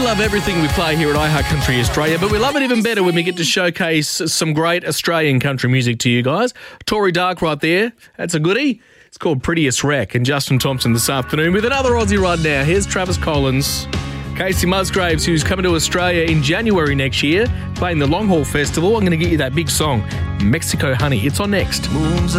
love everything we play here at iHeartCountry Australia, but we love it even better when we get to showcase some great Australian country music to you guys. Tory Dark right there. That's a goodie. It's called Prettiest Wreck, and Justin Thompson this afternoon with another Aussie right now. Here's Travis Collins. Casey Musgraves, who's coming to Australia in January next year, playing the Long Haul Festival. I'm going to get you that big song, Mexico Honey. It's on next. Moons